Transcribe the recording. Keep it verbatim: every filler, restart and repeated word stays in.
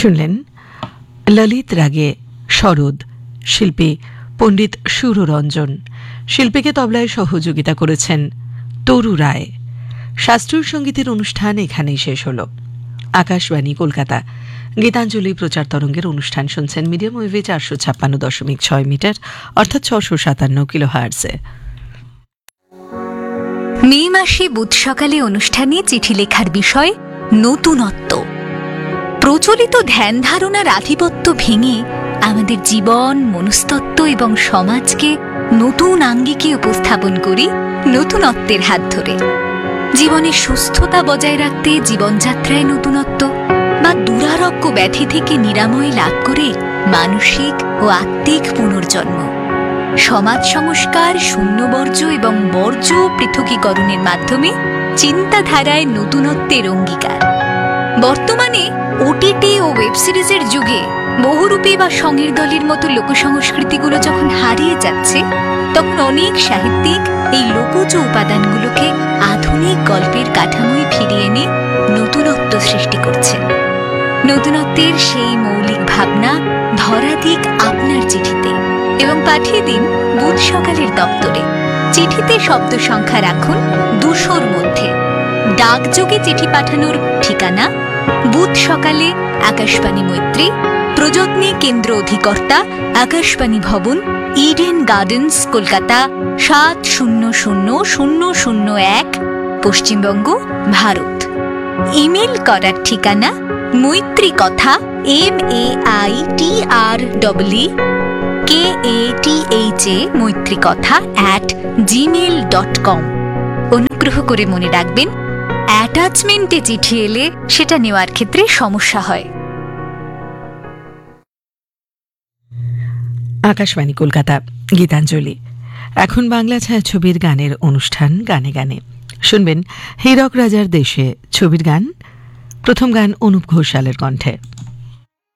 শুনলেন ললিত রাগে শরৎ, শিল্পী পণ্ডিত সুররঞ্জন, শিল্পীকে তবলায় সহযোগিতা করেছেন তরু রায়। শাস্ত্রীয় সঙ্গীতের অনুষ্ঠান এখানেই শেষ হল। আকাশবাণী কলকাতা গীতাঞ্জলি প্রচার তরঙ্গের অনুষ্ঠান শুনছেন মিডিয়াম ওয়েভে চারশো ছাপ্পান্ন দশমিক ছয় মিটার অর্থাৎ ছশো সাতান্ন কিলো হার্টজে। মে মাসে বুধ সকালে অনুষ্ঠানে চিঠি লেখার বিষয় নতুনত্ব। প্রচলিত ধ্যান ধারণার আধিপত্য ভেঙে আমাদের জীবন, মনস্তত্ত্ব এবং সমাজকে নতুন আঙ্গিকে উপস্থাপন করি নতুনত্বের হাত ধরে। জীবনের সুস্থতা বজায় রাখতে জীবনযাত্রায় নতুনত্ব বা দুরারোগ্য ব্যাধি থেকে নিরাময় লাভ করে মানসিক ও আত্মিক পুনর্জন্ম। সমাজ সংস্কার, শূন্যবর্জ্য এবং বর্জ্য পৃথকীকরণের মাধ্যমে চিন্তাধারায় নতুনত্বের অঙ্গীকার। বর্তমানে ওটিটি ও ওয়েব সিরিজের যুগে বহুরূপী বা সঙ্গীর দলের মতো লোকসংস্কৃতিগুলো যখন হারিয়ে যাচ্ছে, তখন অনেক সাহিত্যিক এই লোকজ উপাদানগুলোকে আধুনিক গল্পের কাঠামোয় ফিরিয়ে এনে নতুনত্ব সৃষ্টি করছেন। নতুনত্বের সেই মৌলিক ভাবনা ধরা দিক আপনার চিঠিতে এবং পাঠিয়ে দিন বুধ সকালের দপ্তরে। চিঠিতে শব্দ সংখ্যা রাখুন দুশোর মধ্যে। ডাকযোগে চিঠি পাঠানোর ঠিকানা বুধ সকালে, আকাশবাণী মৈত্রী, প্রযত্নী কেন্দ্র অধিকর্তা, আকাশবাণী ভবন, ইডেন গার্ডেন্স, কলকাতা সাত শূন্য শূন্য শূন্য শূন্য এক, পশ্চিমবঙ্গ, ভারত। ইমেল করার ঠিকানা মৈত্রী কথা, M A I T R W K A T H A মৈত্রী কথা অ্যাট জিমেল ডট কম। অনুগ্রহ করে মনে রাখবেন, অ্যাটাচমেন্টে চিঠি এলে সেটা নেওয়ার ক্ষেত্রে সমস্যা হয়। আকাশবাণী কলকাতা গীতাঞ্জলি। এখন বাংলা ছায়াছবির গানের অনুষ্ঠান গানে গানে শুনবেন হীরক রাজার দেশে ছবির গান। প্রথম গান অনুপ ঘোষালের কণ্ঠে।